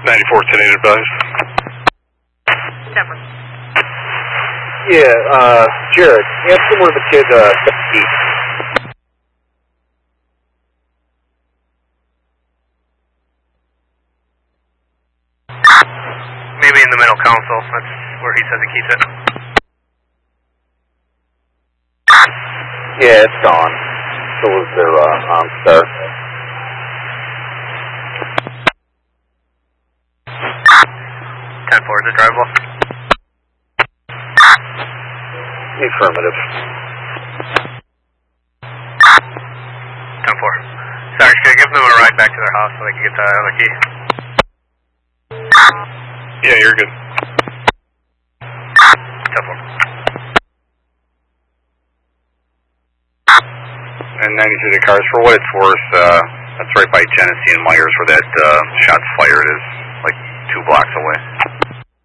94 10-8 advised. Denver. Yeah, Jared, ask him where the kid, eats. Maybe in the middle console. That's where he says he keeps it. Yeah, it's gone. So was their, OnStar. 10-4, is it drivable? Affirmative. 10-4. Sorry, should I give them a ride back to their house so they can get the other key? Yeah, you're good. 10-4. And 93 the cars, for what it's worth, that's right by Genesee and Myers where that shot's fired is, like 2 blocks away.